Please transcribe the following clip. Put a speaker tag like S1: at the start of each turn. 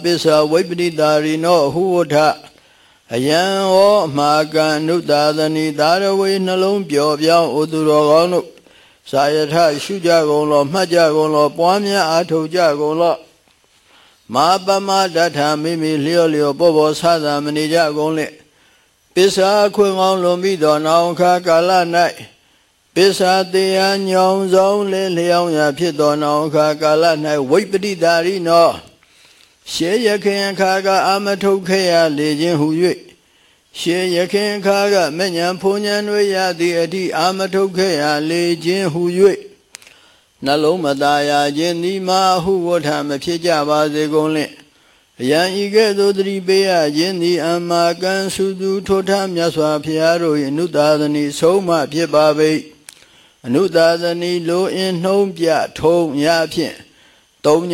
S1: ပိစ္ဆဝိပ္ပတိတာရိနောဟုဝထအယံဟောမာကံနုတာသနိသာရဝေနှလုံးပျော်ပြောင်းဩသူတော်ကောင်းတို့စာယထရှုကြကုန်လောမှတ်ကြကုန်လောပွားများအားထုတ်ကြကုန်လောမာပမဒဋ္ဌာမိမိလျော့လျော့ပေါ်ပေါ်ဆသာမနေကြကုန်လေပိစ္ဆာခွင်ကောင်းလွန်ပြီးသောနောင်ခါကာလ၌ပိစ္ဆာတရားညောင်ဆုံးလေလျောင်းရာဖြစ်သောနောင်ခါကာလ၌ဝိပ္ပတိတာရိနောရှေးရခင်အခါကအာမထုတ်ခဲ့ရလေခြင်းဟု၍ရှေးရခင်အခါကမဉ္ဇဉ်ဖုန်ဉဏ်တွေရသည့်အထိအာမထုတ်ခဲ့ရလေခြင်းဟု၍နှလုံးမသားရခြင်းသည်မာဟုဝဋ္ဌမဖြစ်ကြပါစေကုန်လင့်အယံဤကဲ့သို့သတိပေးရခြင်းသည်အမာကံစုသူထိုထမြတ်စွာဘုရားတို့၏အနုသာသနိဆုံးမဖြစ်ပါပေအနုသာသနိလိုအင်နှုံးပြထုံရဖြင့်သုံး